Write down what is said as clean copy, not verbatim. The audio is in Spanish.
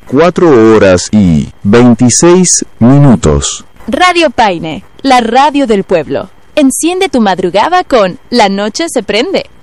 4 horas y 26 minutos. Radio Paine, la radio del pueblo. Enciende tu madrugada con La Noche se prende.